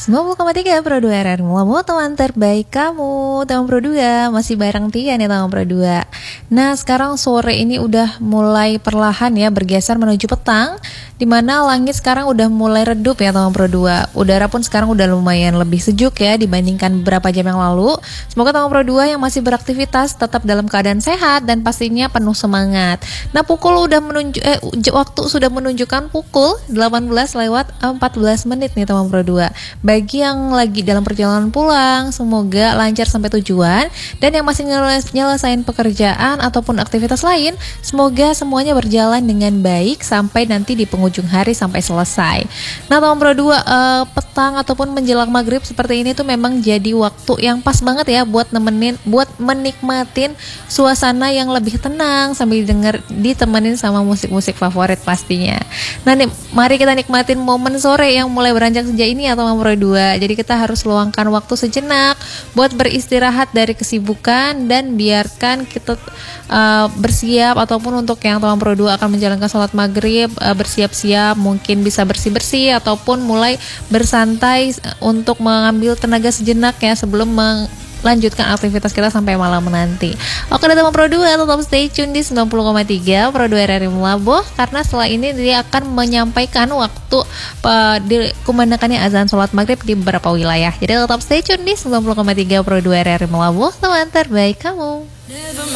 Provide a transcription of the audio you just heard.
90,3 Pro 2 RRI Mulamu, teman terbaik kamu. Teman Pro 2, masih bareng Tia nih teman Pro 2. Nah sekarang sore ini udah mulai perlahan ya bergeser menuju petang, dimana langit sekarang udah mulai redup ya teman Pro 2. Udara pun sekarang udah lumayan lebih sejuk ya dibandingkan beberapa jam yang lalu. Semoga teman Pro 2 yang masih beraktivitas tetap dalam keadaan sehat dan pastinya penuh semangat. Nah waktu sudah menunjukkan pukul 18:14 menit nih teman Pro 2. Bagi yang lagi dalam perjalanan pulang, semoga lancar sampai tujuan. Dan yang masih nyelesain pekerjaan ataupun aktivitas lain, semoga semuanya berjalan dengan baik sampai nanti di penghujung hari sampai selesai. Nah teman Pro 2, petang ataupun menjelang maghrib seperti ini tuh memang jadi waktu yang pas banget ya buat menikmatin suasana yang lebih tenang sambil ditemenin sama musik-musik favorit pastinya. Nah nih, mari kita nikmatin momen sore yang mulai beranjak sejak ini ya teman Pro 2. Jadi kita harus luangkan waktu sejenak buat beristirahat dari kesibukan dan biarkan kita bersiap ataupun untuk yang teman Pro 2 akan menjalankan sholat maghrib, bersiap-siap mungkin bisa bersih-bersih ataupun mulai bersantai untuk mengambil tenaga sejenak ya sebelum lanjutkan aktivitas kita sampai malam nanti. Oke teman Pro 2, tetap stay tune di 90,3 Pro 2 RRI Melabuh, karena setelah ini dia akan menyampaikan waktu dikumandangkannya azan sholat maghrib di beberapa wilayah. Jadi tetap stay tune di 90,3 Pro 2 RRI Melabuh, teman terbaik kamu.